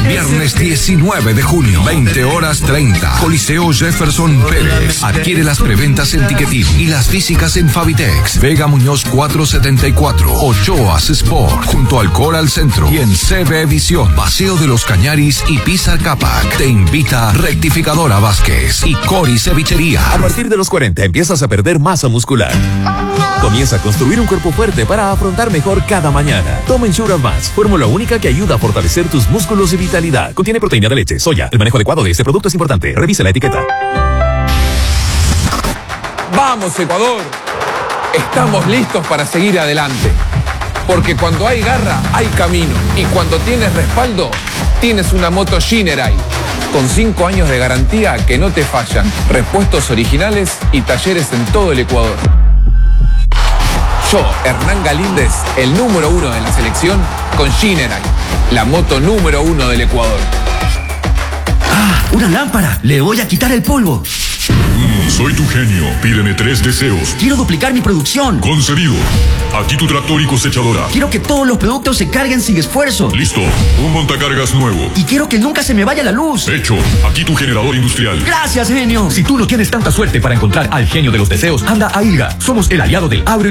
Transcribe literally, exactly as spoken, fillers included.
Viernes diecinueve de junio, veinte horas treinta. Coliseo Jefferson Pérez. Adquiere las preventas en Ticketim y las físicas en Fabitex. Vega Muñoz cuatrocientos setenta y cuatro. Ochoas Sport. Junto al Coral Centro. Y en C B Visión. Paseo de los Cañaris y Pizza Capac. Te invita Rectificadora Vázquez y Cori Cevichería. A partir de los cuarenta empiezas a perder masa muscular. Comienza a construir un cuerpo fuerte para afrontar mejor cada mañana. Toma Ensure Advance, fórmula única que ayuda a fortalecer tus músculos y vitalidad. Contiene proteína de leche, soya. El manejo adecuado de este producto es importante. Revise la etiqueta. ¡Vamos, Ecuador! Estamos listos para seguir adelante. Porque cuando hay garra, hay camino. Y cuando tienes respaldo, tienes una moto Shinerai. Con cinco años de garantía que no te fallan. Repuestos originales y talleres en todo el Ecuador. Yo, Hernán Galíndez, el número uno de la selección, con Shinerai, la moto número uno del Ecuador. ¡Ah! ¡Una lámpara! ¡Le voy a quitar el polvo! Mm, soy tu genio. Pídeme tres deseos. Quiero duplicar mi producción. Concedido. Aquí tu tractor y cosechadora. Quiero que todos los productos se carguen sin esfuerzo. Listo. Un montacargas nuevo. Y quiero que nunca se me vaya la luz. Hecho. Aquí tu generador industrial. Gracias, genio. Si tú no tienes tanta suerte para encontrar al genio de los deseos, anda a ILGA. Somos el aliado del agro